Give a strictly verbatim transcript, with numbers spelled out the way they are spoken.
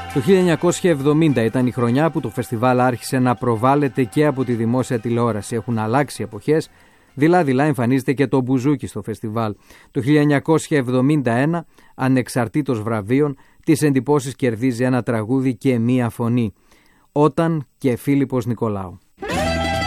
Το χίλια εννιακόσια εβδομήντα ήταν η χρονιά που το φεστιβάλ άρχισε να προβάλλεται και από τη δημόσια τηλεόραση. Έχουν αλλάξει εποχές, δειλά-δειλά εμφανίζεται και το μπουζούκι στο φεστιβάλ. Το χίλια εννιακόσια εβδομήντα ένα, ανεξαρτήτως βραβείων, τις εντυπώσεις κερδίζει ένα τραγούδι και μία φωνή. Όταν και Φίλιππος Νικολάου.